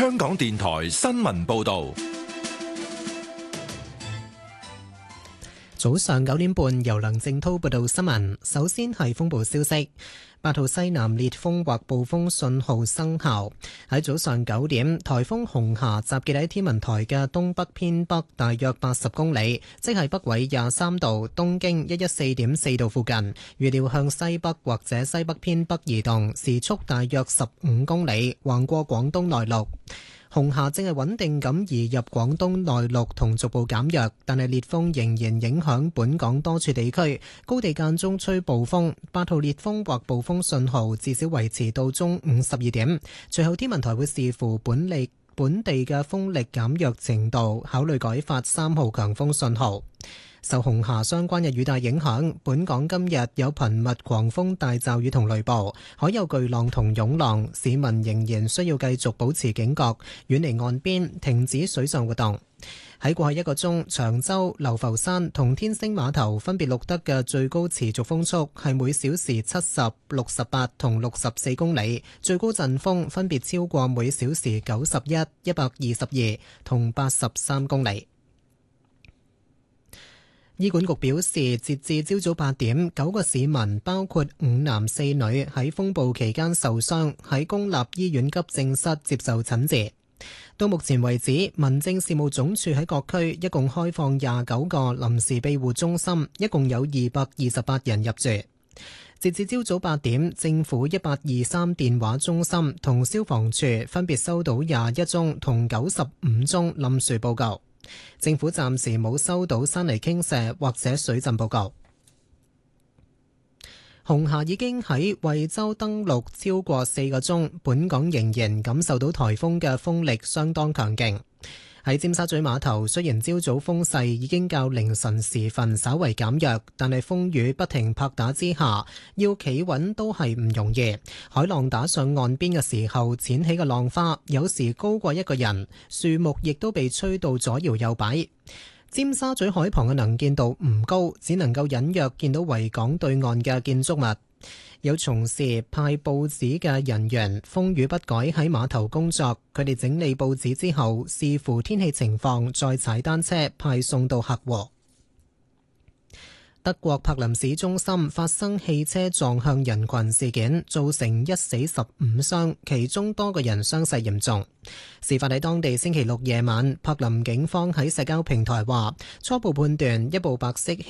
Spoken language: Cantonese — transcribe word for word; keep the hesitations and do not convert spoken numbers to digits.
香港電台新聞報道。 早上九點半，由梁正滔報道新聞。首先係風暴消息，八號西南烈風或暴風信號生效。喺早上九點，颱風紅霞集結喺天文台嘅東北偏北大約八十公里，即係北緯廿三度、東經一一四點四度附近。預料向西北或者西北偏北移動，時速大約十五公里，橫過廣東內陸。紅霞正係穩定咁移入廣東內陸同逐步減弱，但係烈風仍然影響本港多處地區，高地間中吹暴風。八號烈風或暴風信號至少維持到中午十二點。隨後天文台會視乎本地本地嘅風力減弱程度，考慮改發三號強風信號。受紅霞相關嘅雨帶影響，本港今日有頻密狂風大驟雨同雷暴，海有巨浪同湧浪，市民仍然需要繼續保持警覺，遠離岸邊，停止水上活動。喺過去一個鐘，長洲、流浮山同天星碼頭分別錄得嘅最高持續風速係每小時七十、六十八同六十四公里，最高陣風分別超過每小時九十一、一百二十二同八十三公里。醫管局表示，截至朝早八點，九個市民包括五男四女喺風暴期間受傷，喺公立醫院急症室接受診治。到目前為止，民政事務總署喺各區一共開放廿九個臨時庇護中心，一共有二百二十八人入住。截至朝早八點，政府一八二三電話中心同消防處分別收到廿一宗同九十五宗冧樹報告。政府暫時冇收到山泥傾瀉或者水浸報告。紅霞已經喺惠州登陸超過四個鐘，本港仍然感受到颱風嘅風力相當強勁。喺尖沙咀碼頭，雖然朝早風勢已經較凌晨時分稍為減弱，但係風雨不停拍打之下，要企穩都係唔容易。海浪打上岸邊嘅時候，濺起嘅浪花有時高過一個人，樹木亦都被吹到左搖右擺。尖沙咀海旁嘅能見度唔高，只能夠隱約見到維港對岸嘅建築物。有從事派報紙嘅人員，風雨不改喺碼頭工作。佢哋整理報紙之後，視乎天氣情況，再踩單車派送到客戶。德國柏林市中心發生汽車撞向人群事件，造成一死十五傷，其中多個人傷勢嚴重。事發喺當地星期六夜晚，柏林警方喺社交平台話，初步判斷一部白色